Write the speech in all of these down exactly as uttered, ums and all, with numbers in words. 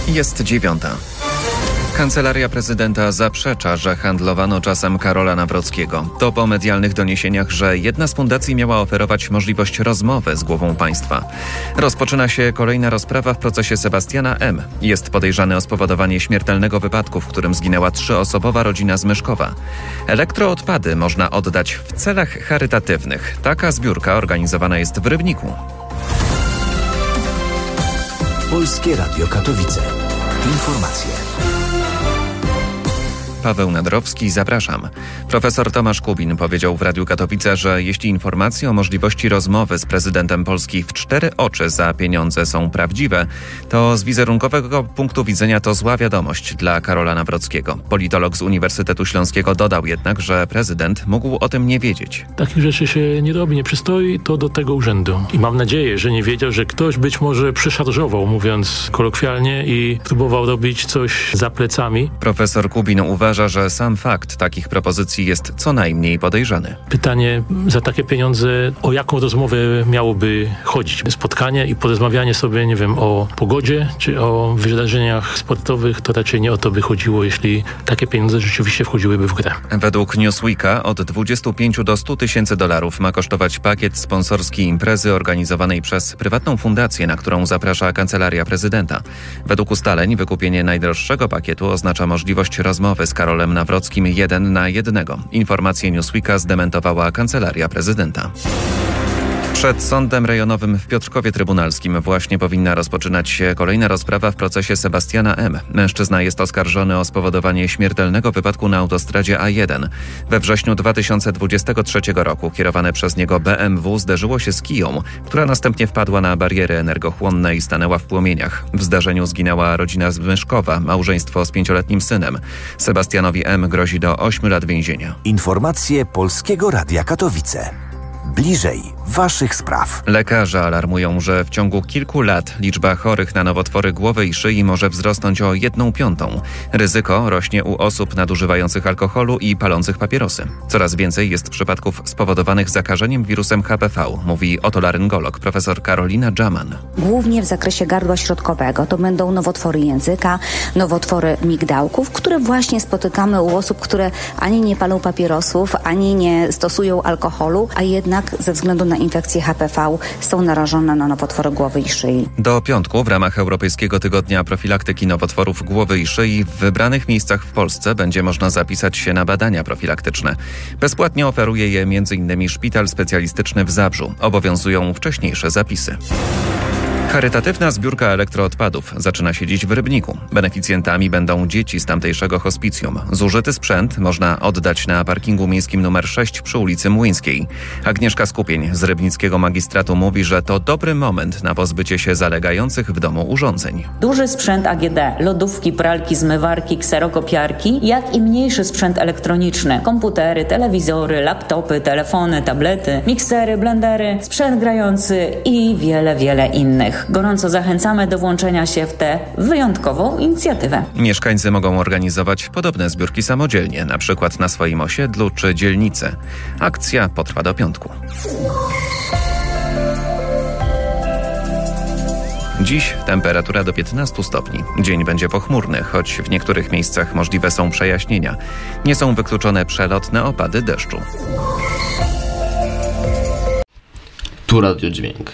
Jest dziewiąta. Kancelaria prezydenta zaprzecza, że handlowano czasem Karola Nawrockiego. To po medialnych doniesieniach, że jedna z fundacji miała oferować możliwość rozmowy z głową państwa. Rozpoczyna się kolejna rozprawa w procesie Sebastiana M. Jest podejrzany o spowodowanie śmiertelnego wypadku, w którym zginęła trzyosobowa rodzina z Myszkowa. Elektroodpady można oddać w celach charytatywnych. Taka zbiórka organizowana jest w Rybniku. Polskie Radio Katowice. Informacje. Paweł Nadrowski, zapraszam. Profesor Tomasz Kubin powiedział w Radiu Katowice, że jeśli informacje o możliwości rozmowy z prezydentem Polski w cztery oczy za pieniądze są prawdziwe, to z wizerunkowego punktu widzenia to zła wiadomość dla Karola Nawrockiego. Politolog z Uniwersytetu Śląskiego dodał jednak, że prezydent mógł o tym nie wiedzieć. Takich rzeczy się nie robi, nie przystoi to do tego urzędu. I mam nadzieję, że nie wiedział, że ktoś być może przeszarżował, mówiąc kolokwialnie, i próbował robić coś za plecami. Profesor Kubin uważa, że sam fakt takich propozycji jest co najmniej podejrzany. Pytanie za takie pieniądze, o jaką rozmowę miałoby chodzić? Spotkanie i porozmawianie sobie, nie wiem, o pogodzie czy o wydarzeniach sportowych, to raczej nie o to by chodziło, jeśli takie pieniądze rzeczywiście wchodziłyby w grę. Według Newsweeka od dwudziestu pięciu do stu tysięcy dolarów ma kosztować pakiet sponsorski imprezy organizowanej przez prywatną fundację, na którą zaprasza Kancelaria Prezydenta. Według ustaleń wykupienie najdroższego pakietu oznacza możliwość rozmowy z Karolem Nawrockim jeden na jednego. Informację Newsweeka zdementowała Kancelaria Prezydenta. Przed Sądem Rejonowym w Piotrkowie Trybunalskim właśnie powinna rozpoczynać się kolejna rozprawa w procesie Sebastiana M. Mężczyzna jest oskarżony o spowodowanie śmiertelnego wypadku na autostradzie A jeden. We wrześniu dwa tysiące dwudziestego trzeciego roku kierowane przez niego B M W zderzyło się z kiją, która następnie wpadła na bariery energochłonne i stanęła w płomieniach. W zdarzeniu zginęła rodzina z Myszkowa, małżeństwo z pięcioletnim synem. Sebastianowi M. grozi do ośmiu lat więzienia. Informacje Polskiego Radia Katowice. Bliżej waszych spraw. Lekarze alarmują, że w ciągu kilku lat liczba chorych na nowotwory głowy i szyi może wzrosnąć o jedną piątą. Ryzyko rośnie u osób nadużywających alkoholu i palących papierosy. Coraz więcej jest przypadków spowodowanych zakażeniem wirusem H P V, mówi otolaryngolog profesor Karolina Dżaman. Głównie w zakresie gardła środkowego to będą nowotwory języka, nowotwory migdałków, które właśnie spotykamy u osób, które ani nie palą papierosów, ani nie stosują alkoholu, a jednak ze względu na infekcję H P V są narażone na nowotwory głowy i szyi. Do piątku w ramach Europejskiego Tygodnia Profilaktyki Nowotworów Głowy i Szyi w wybranych miejscach w Polsce będzie można zapisać się na badania profilaktyczne. Bezpłatnie oferuje je między innymi Szpital Specjalistyczny w Zabrzu. Obowiązują wcześniejsze zapisy. Charytatywna zbiórka elektroodpadów zaczyna się dziś w Rybniku. Beneficjentami będą dzieci z tamtejszego hospicjum. Zużyty sprzęt można oddać na parkingu miejskim numer sześć przy ulicy Młyńskiej. Agnieszka Skupień z rybnickiego magistratu mówi, że to dobry moment na pozbycie się zalegających w domu urządzeń. Duży sprzęt A G D, lodówki, pralki, zmywarki, kserokopiarki, jak i mniejszy sprzęt elektroniczny, komputery, telewizory, laptopy, telefony, tablety, miksery, blendery, sprzęt grający i wiele, wiele innych. Gorąco zachęcamy do włączenia się w tę wyjątkową inicjatywę. Mieszkańcy mogą organizować podobne zbiórki samodzielnie, na przykład na swoim osiedlu czy dzielnicy. Akcja potrwa do piątku. Dziś temperatura do piętnastu stopni. Dzień będzie pochmurny, choć w niektórych miejscach możliwe są przejaśnienia. Nie są wykluczone przelotne opady deszczu. Tu Radio Dźwięk.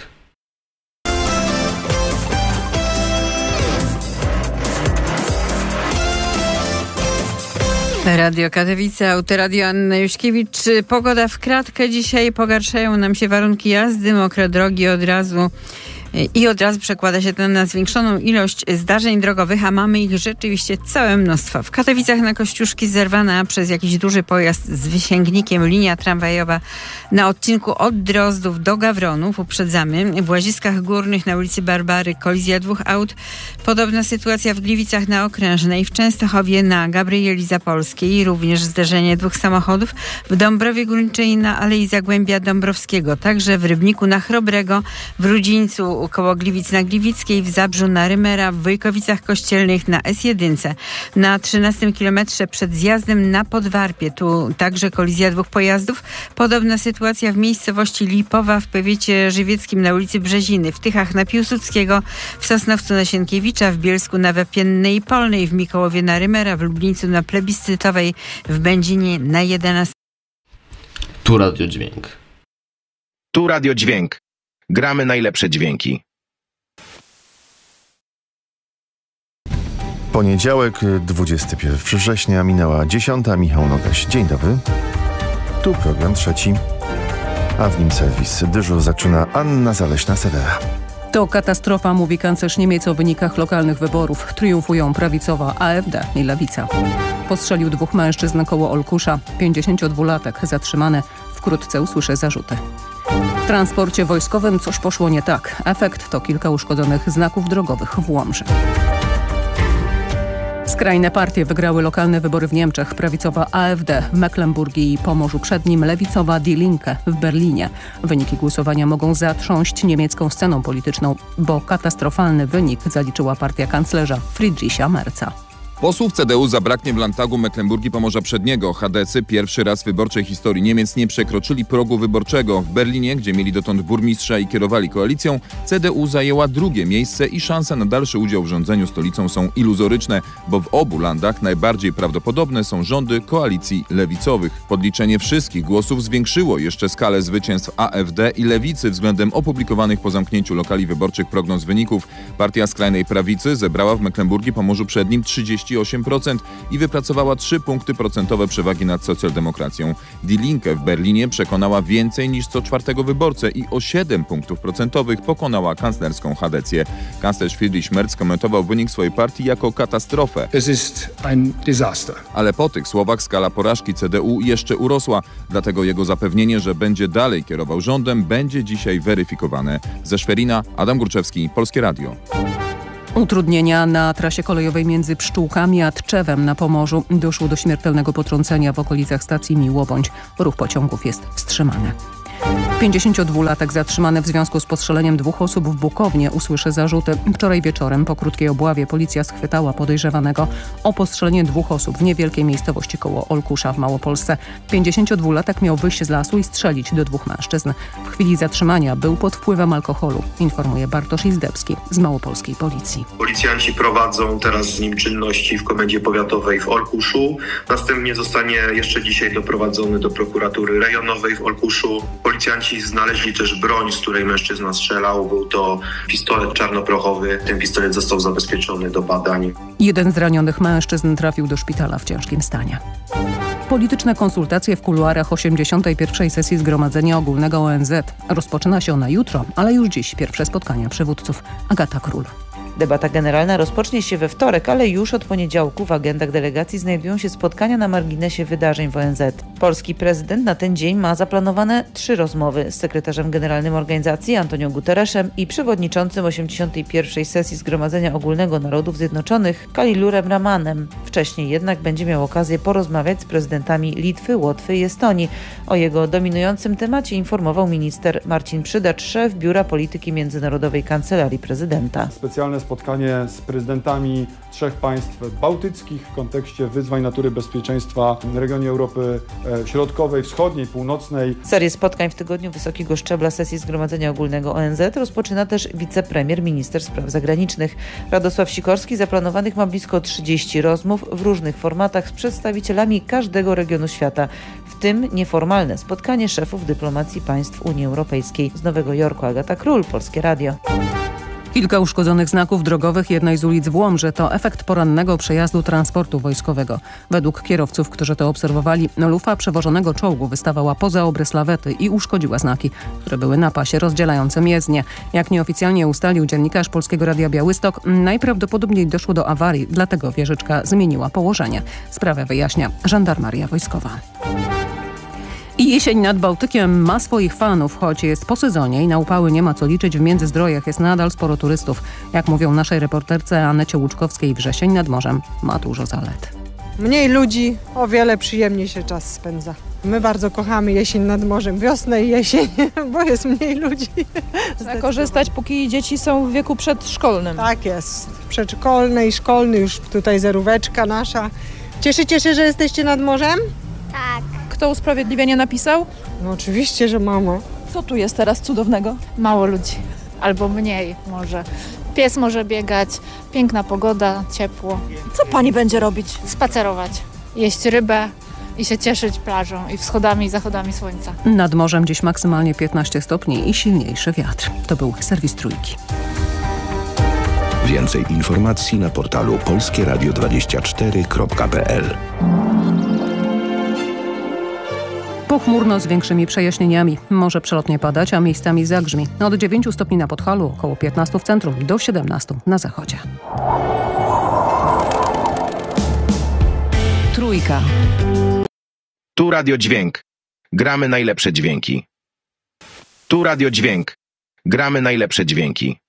Radio Katowice, Autoradio Anna Juszkiewicz. Pogoda w kratkę. Dzisiaj pogarszają nam się warunki jazdy, mokre drogi od razu i od razu przekłada się to na zwiększoną ilość zdarzeń drogowych, a mamy ich rzeczywiście całe mnóstwo. W Katowicach na Kościuszki zerwana przez jakiś duży pojazd z wysięgnikiem linia tramwajowa na odcinku od Drozdów do Gawronów. Uprzedzamy. W Łaziskach Górnych na ulicy Barbary kolizja dwóch aut. Podobna sytuacja w Gliwicach na Okrężnej, w Częstochowie na Gabrieli Zapolskiej. Również zderzenie dwóch samochodów. W Dąbrowie Górniczej na Alei Zagłębia Dąbrowskiego. Także w Rybniku na Chrobrego, w Rudzińcu koło Gliwic na Gliwickiej, w Zabrzu na Rymera, w Wojkowicach Kościelnych na S jeden, na trzynastym kilometrze przed zjazdem na Podwarpie. Tu także kolizja dwóch pojazdów. Podobna sytuacja w miejscowości Lipowa w powiecie żywieckim na ulicy Brzeziny, w Tychach na Piłsudskiego, w Sosnowcu na Sienkiewicza, w Bielsku na Wepiennej Polnej, w Mikołowie na Rymera, w Lublińcu na Plebiscytowej, w Będzinie na jedenastym. Tu Radio Dźwięk. Tu Radio Dźwięk. Gramy najlepsze dźwięki. Poniedziałek, dwudziestego pierwszego września, minęła dziesiąta. Michał Nogaś. Dzień dobry. Tu program trzeci, a w nim serwis. Dyżur zaczyna Anna Zaleśna-Sewera. To katastrofa, mówi kanclerz Niemiec o wynikach lokalnych wyborów. Triumfują prawicowa A F D i Lewica. Postrzelił dwóch mężczyzn koło Olkusza. pięćdziesięciodwulatek zatrzymany. Wkrótce usłyszę zarzuty. W transporcie wojskowym coś poszło nie tak. Efekt to kilka uszkodzonych znaków drogowych w Łomży. Skrajne partie wygrały lokalne wybory w Niemczech. Prawicowa A F D w Mecklenburgii i Pomorzu Przednim, lewicowa Die Linke w Berlinie. Wyniki głosowania mogą zatrząść niemiecką sceną polityczną, bo katastrofalny wynik zaliczyła partia kanclerza Friedricha Merza. Posłów C D U zabraknie w Landtagu Mecklenburgii Pomorza Przedniego. Chadecy pierwszy raz w wyborczej historii Niemiec nie przekroczyli progu wyborczego. W Berlinie, gdzie mieli dotąd burmistrza i kierowali koalicją, C D U zajęła drugie miejsce i szanse na dalszy udział w rządzeniu stolicą są iluzoryczne, bo w obu landach najbardziej prawdopodobne są rządy koalicji lewicowych. Podliczenie wszystkich głosów zwiększyło jeszcze skalę zwycięstw A F D i lewicy względem opublikowanych po zamknięciu lokali wyborczych prognoz wyników. Partia skrajnej prawicy zebrała w Mecklenburgii Pomorzu Przednim trzydzieści osiem procent i wypracowała trzy punkty procentowe przewagi nad socjaldemokracją. Die Linke w Berlinie przekonała więcej niż co czwartego wyborcę i o siedem punktów procentowych pokonała kanclerską Chadecję. Kanclerz Friedrich Merz komentował wynik swojej partii jako katastrofę. Es ist ein Desaster. Ale po tych słowach skala porażki C D U jeszcze urosła, dlatego jego zapewnienie, że będzie dalej kierował rządem, będzie dzisiaj weryfikowane. Ze Szwerina Adam Górczewski, Polskie Radio. Utrudnienia na trasie kolejowej między Pszczółkami a Tczewem na Pomorzu. Doszło do śmiertelnego potrącenia w okolicach stacji Miłobądź. Ruch pociągów jest wstrzymany. pięćdziesięciodwulatek zatrzymany w związku z postrzeleniem dwóch osób w Bukownie usłyszy zarzuty. Wczoraj wieczorem po krótkiej obławie policja schwytała podejrzewanego o postrzelenie dwóch osób w niewielkiej miejscowości koło Olkusza w Małopolsce. pięćdziesięciodwulatek miał wyjść z lasu i strzelić do dwóch mężczyzn. W chwili zatrzymania był pod wpływem alkoholu, informuje Bartosz Izdebski z małopolskiej policji. Policjanci prowadzą teraz z nim czynności w Komendzie Powiatowej w Olkuszu. Następnie zostanie jeszcze dzisiaj doprowadzony do prokuratury rejonowej w Olkuszu. Policjanci znaleźli też broń, z której mężczyzna strzelał. Był to pistolet czarnoprochowy. Ten pistolet został zabezpieczony do badań. Jeden z ranionych mężczyzn trafił do szpitala w ciężkim stanie. Polityczne konsultacje w kuluarach osiemdziesiątej pierwszej sesji Zgromadzenia Ogólnego O N Z. Rozpoczyna się ona jutro, ale już dziś pierwsze spotkania przywódców. Agata Król. Debata generalna rozpocznie się we wtorek, ale już od poniedziałku w agendach delegacji znajdują się spotkania na marginesie wydarzeń w O N Z. Polski prezydent na ten dzień ma zaplanowane trzy rozmowy z sekretarzem generalnym organizacji Antonią Guterresem i przewodniczącym osiemdziesiątej pierwszej sesji Zgromadzenia Ogólnego Narodów Zjednoczonych Kalilurem Ramanem. Wcześniej jednak będzie miał okazję porozmawiać z prezydentami Litwy, Łotwy i Estonii. O jego dominującym temacie informował minister Marcin Przydacz, szef Biura Polityki Międzynarodowej Kancelarii Prezydenta. Specjalne spotkanie z prezydentami trzech państw bałtyckich w kontekście wyzwań natury bezpieczeństwa w regionie Europy Środkowej, Wschodniej, Północnej. Serię spotkań w tygodniu wysokiego szczebla sesji Zgromadzenia Ogólnego O N Z rozpoczyna też wicepremier, minister spraw zagranicznych. Radosław Sikorski zaplanowanych ma blisko trzydzieści rozmów w różnych formatach z przedstawicielami każdego regionu świata, w tym nieformalne spotkanie szefów dyplomacji państw Unii Europejskiej. Z Nowego Jorku Agata Król, Polskie Radio. Kilka uszkodzonych znaków drogowych jednej z ulic w Łomży to efekt porannego przejazdu transportu wojskowego. Według kierowców, którzy to obserwowali, lufa przewożonego czołgu wystawała poza obrys lawety i uszkodziła znaki, które były na pasie rozdzielającym jezdnię. Jak nieoficjalnie ustalił dziennikarz Polskiego Radia Białystok, najprawdopodobniej doszło do awarii, dlatego wieżyczka zmieniła położenie. Sprawę wyjaśnia Żandarmeria Wojskowa. I jesień nad Bałtykiem ma swoich fanów, choć jest po sezonie i na upały nie ma co liczyć, w Międzyzdrojach jest nadal sporo turystów. Jak mówią naszej reporterce Anecie Łuczkowskiej, wrzesień nad morzem ma dużo zalet. Mniej ludzi, o wiele przyjemniej się czas spędza. My bardzo kochamy jesień nad morzem, wiosnę i jesień, bo jest mniej ludzi. Trzeba korzystać, póki dzieci są w wieku przedszkolnym. Tak jest, przedszkolny i szkolny, już tutaj zeróweczka nasza. Cieszycie się, że jesteście nad morzem? Tak. Kto usprawiedliwienie napisał? No oczywiście, że mama. Co tu jest teraz cudownego? Mało ludzi, albo mniej może. Pies może biegać, piękna pogoda, ciepło. Co pani będzie robić? Spacerować, jeść rybę i się cieszyć plażą i wschodami i zachodami słońca. Nad morzem dziś maksymalnie piętnaście stopni i silniejszy wiatr. To był serwis Trójki. Więcej informacji na portalu polskie radio dwadzieścia cztery kropka p l. Pochmurno z większymi przejaśnieniami. Może przelotnie padać, a miejscami zagrzmi. Od dziewięciu stopni na Podhalu, około piętnastu w centrum, do siedemnastu na zachodzie. Trójka. Tu Radio Dźwięk. Gramy najlepsze dźwięki. Tu Radio Dźwięk. Gramy najlepsze dźwięki.